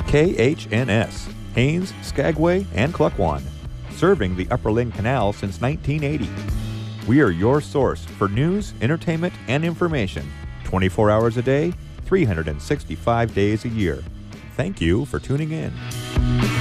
KHNS, Haines, Skagway, and Klukwan, serving the Upper Lynn Canal since 1980. We are your source for news, entertainment, and information 24 hours a day, 365 days a year. Thank you for tuning in.